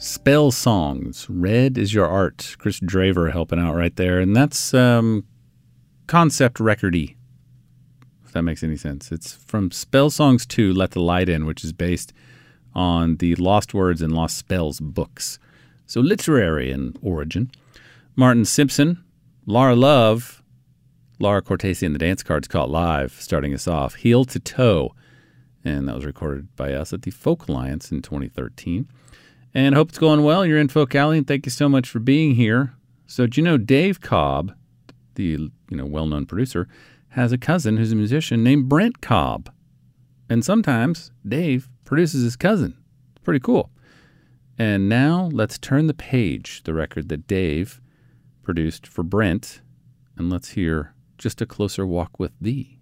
Spell Songs. Red is Your Art. Chris Draver helping out right there. And that's concept record-y, if that makes any sense. It's from Spell Songs 2, Let the Light In, which is based on the Lost Words and Lost Spells books. So literary in origin. Martin Simpson, Laura Love, Laura Cortese and the Dance Cards Caught Live, starting us off. Heel to Toe. And that was recorded by us at the Folk Alliance in 2013. And I hope it's going well. You're in Folk Alley, and thank you so much for being here. So, do you know Dave Cobb, the well-known producer, has a cousin who's a musician named Brent Cobb. And sometimes Dave produces his cousin. It's pretty cool. And now let's turn the page, the record that Dave produced for Brent, and let's hear Just a Closer Walk with Thee.